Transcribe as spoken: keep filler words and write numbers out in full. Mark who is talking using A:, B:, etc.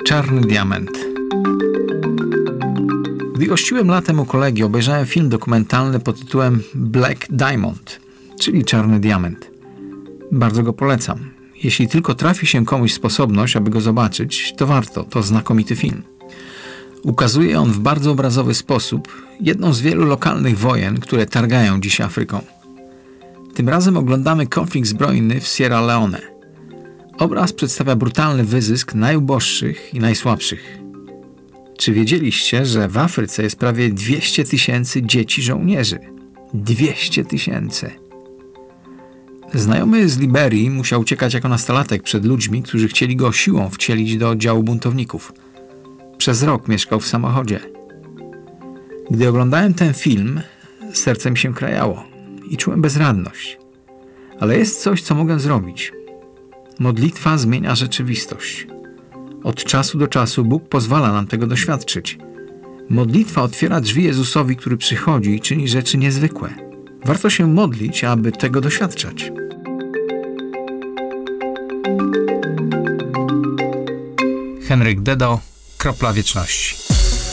A: Czarny diament. Gdy gościłem latem u kolegi, obejrzałem film dokumentalny pod tytułem Black Diamond, czyli Czarny diament. Bardzo go polecam. Jeśli tylko trafi się komuś sposobność, aby go zobaczyć, to warto, to znakomity film. Ukazuje on w bardzo obrazowy sposób jedną z wielu lokalnych wojen, które targają dziś Afryką. Tym razem oglądamy konflikt zbrojny w Sierra Leone. Obraz przedstawia brutalny wyzysk najuboższych i najsłabszych. Czy wiedzieliście, że w Afryce jest prawie dwieście tysięcy dzieci żołnierzy? dwieście tysięcy! Znajomy z Liberii musiał uciekać jako nastolatek przed ludźmi, którzy chcieli go siłą wcielić do oddziału buntowników. Przez rok mieszkał w samochodzie. Gdy oglądałem ten film, serce mi się krajało i czułem bezradność. Ale jest coś, co mogę zrobić. Modlitwa zmienia rzeczywistość. Od czasu do czasu Bóg pozwala nam tego doświadczyć. Modlitwa otwiera drzwi Jezusowi, który przychodzi i czyni rzeczy niezwykłe. Warto się modlić, aby tego doświadczać.
B: Henryk Dedo, Kropla Wieczności.